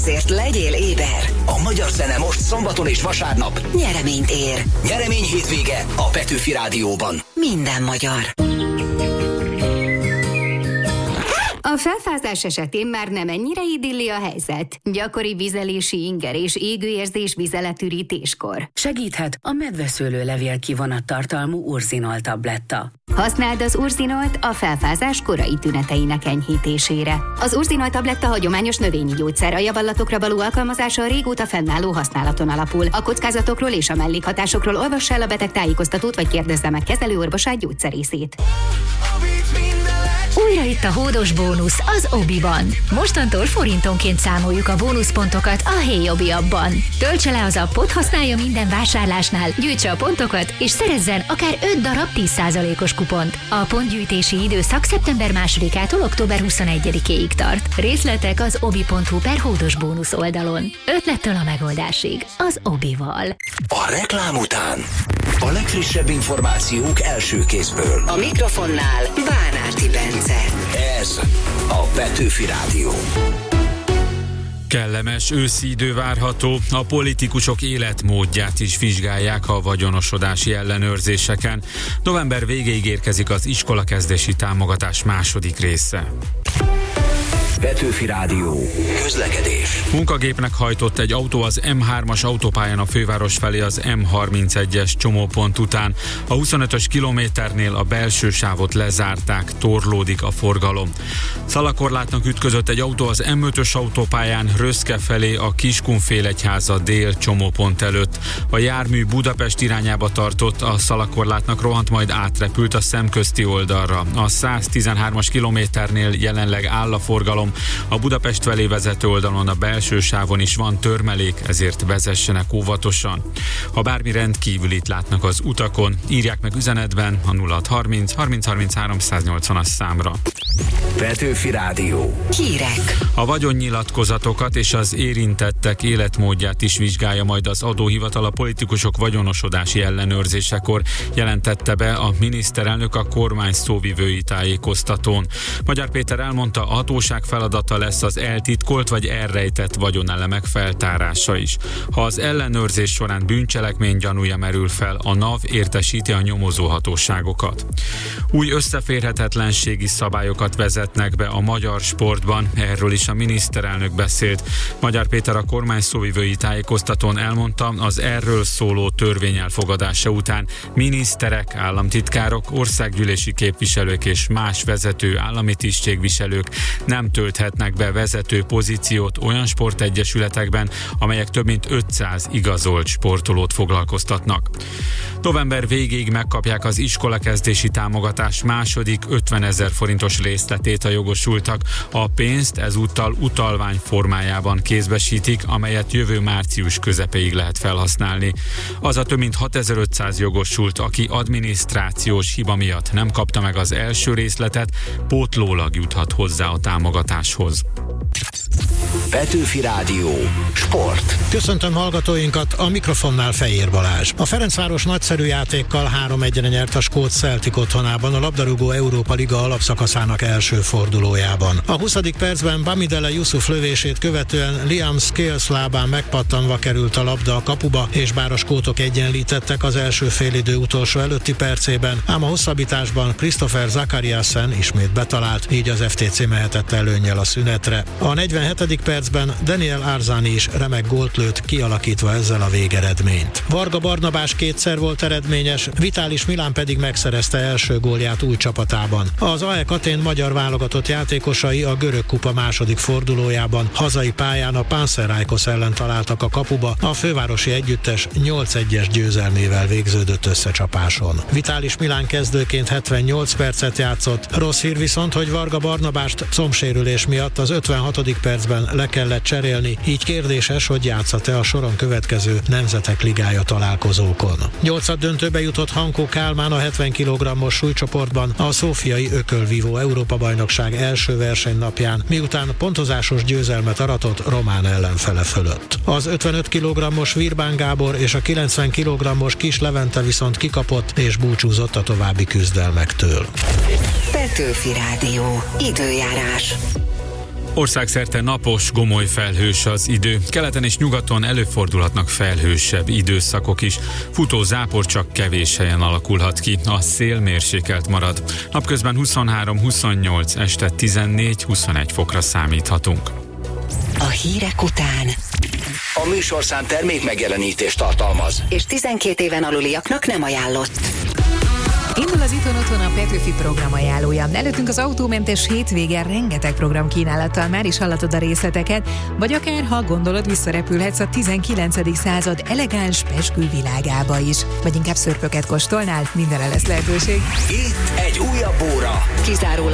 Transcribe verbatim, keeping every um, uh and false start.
Ezért legyél éber. A magyar zene most szombaton és vasárnap Nyereményt ér. Nyeremény hétvége a Petőfi Rádióban. Minden magyar. A felfázás esetén már nem ennyire idilli a helyzet. Gyakori vizelési inger és égőérzés vizeletürítéskor. Segíthet a medveszőlő levél kivonat tartalmú urzinol tabletta. Használd az urzinolt a felfázás korai tüneteinek enyhítésére. Az urzinol tabletta hagyományos növényi gyógyszer, a javallatokra való alkalmazása a régóta fennálló használaton alapul. A kockázatokról és a mellékhatásokról olvass el a beteg tájékoztatót, vagy kérdezze meg kezelőorvosát, gyógyszerészét. Újra itt a hódos bónusz az Obiban. Mostantól forintonként számoljuk a bónuszpontokat a Hey Obi appban. Töltse le az appot, használja minden vásárlásnál, gyűjtse a pontokat, és szerezzen akár öt darab tíz százalékos kupont. A pontgyűjtési időszak szeptember másodikától október huszonegyedikéig tart. Részletek az obi pont hu per hódos bónusz oldalon. Ötlettől a megoldásig. Az Obival. A reklám után a legfrissebb információk első kézből. A mikrofonnál Bánárti Bence. Ez a Petőfi Rádió. Kellemes őszi idő várható, a politikusok életmódját is vizsgálják a vagyonosodási ellenőrzéseken. November végéig érkezik az iskolakezdési támogatás második része. Petőfi Rádió. Közlekedés. Munkagépnek hajtott egy autó az em hármas autópályán a főváros felé az em harmincegyes csomópont után. A huszonötös kilométernél a belső sávot lezárták, torlódik a forgalom. Szalakorlátnak ütközött egy autó az em ötös autópályán Röszke felé a Kiskunfélegyháza dél csomópont előtt. A jármű Budapest irányába tartott, a szalakorlátnak rohant, majd átrepült a szemközti oldalra. A száztizenhármas kilométernél jelenleg áll a forgalom. A Budapest felé vezető oldalon a belső sávon is van törmelék, ezért vezessenek óvatosan. Ha bármi rendkívülit látnak az utakon, írják meg üzenetben a nulla hat harminc harminc harminchárom száznyolcvanas számra. Petőfi Rádió. Hírek. A vagyonnyilatkozatokat és az érintettek életmódját is vizsgálja majd az adóhivatal a politikusok vagyonosodási ellenőrzésekor, jelentette be a miniszterelnök a kormány szóvivői tájékoztatón. Magyar Péter elmondta, a hatóság feladata lesz az eltitkolt vagy elrejtett vagyonelemek feltárása is. Ha az ellenőrzés során bűncselekmény gyanúja merül fel, a NAV értesíti a nyomozó hatóságokat. Új összeférhetetlenségi szabályokat vezetnek be a magyar sportban, erről is a miniszterelnök beszélt. Magyar Péter a kormány szóvivői tájékoztatón elmondta, az erről szóló törvény elfogadása után miniszterek, államtitkárok, országgyűlési képviselők és más vezető állami tisztségviselők nem tölthetnek be vezető pozíciót olyan sportegyesületekben, amelyek több mint ötszáz igazolt sportolót foglalkoztatnak. November végéig megkapják az iskolakezdési támogatás második ötvenezer forintos részletét a jogosultak. A pénzt ezúttal utalvány formájában kézbesítik, amelyet jövő március közepéig lehet felhasználni. Az a több mint hatezer-ötszáz jogosult, aki adminisztrációs hiba miatt nem kapta meg az első részletet, pótlólag juthat hozzá a támogatáshoz. Petőfi Rádió. Sport. Köszöntöm hallgatóinkat, a mikrofonnál Fejér Balázs. A Ferencváros nagyszerű játékkal három egyre nyert a skót Celtic otthonában a labdarúgó Európa Liga alapszakaszának első fordulójában. A huszadik percben Bamidele Yusuf lövését követően Liam Scales lábán megpattanva került a labda a kapuba, és bár a skótok egyenlítettek az első félidő utolsó előtti percében, ám a hosszabbításban Christopher Zachariasen ismét betalált, így az ef té cé mehetett előnnyel a szünetre. A negyvenhetedik percben Daniel Arzani is remek gólt lőtt, kialakítva ezzel a végeredményt. Varga Barnabás kétszer volt eredményes, Vitális Milán pedig megszerezte első gólját új csapatában. Az á e Atén magyar válogatott játékosai a görög kupa második fordulójában hazai pályán a Panathinaikos ellen találtak a kapuba, a fővárosi együttes nyolc egyes győzelmével végződött összecsapáson. Vitális Milán kezdőként hetvennyolc percet játszott, rossz hír viszont, hogy Varga Barnabást combsérülés miatt az ötvenhatodik percben le kellett cserélni, így kérdéses, hogy játszhat-e a soron következő Nemzetek Ligája találkozókon. Nyolcad döntőbe jutott Hankó Kálmán a hetven kilogrammos súlycsoportban a szófiai ökölvívó Európa-bajnokság első versenynapján, miután pontozásos győzelmet aratott román ellenfele fölött. Az ötvenöt kilogrammos Virbán Gábor és a kilencven kilogrammos Kis Levente viszont kikapott és búcsúzott a további küzdelmektől. Petőfi Rádió. Időjárás. Országszerte napos, gomoly felhős az idő. Keleten és nyugaton előfordulhatnak felhősebb időszakok is. Futó zápor csak kevés helyen alakulhat ki. A szél mérsékelt marad. Napközben huszonhárom huszonnyolc, este tizennégy huszonegy fokra számíthatunk. A hírek után. A műsorszám termék megjelenítést tartalmaz. És tizenkét éven aluliaknak nem ajánlott. Indul az Itthon Otthon, a Petőfi program ajánlója. Előttünk az autómentes hétvége, rengeteg program kínálattal, már is hallatod a részleteket, vagy akár, ha gondolod, visszarepülhetsz a tizenkilencedik század elegáns pezsgő világába is. Vagy inkább szörpöket kóstolnál, mindenre lesz lehetőség. Itt egy újabb óra. Kizárólag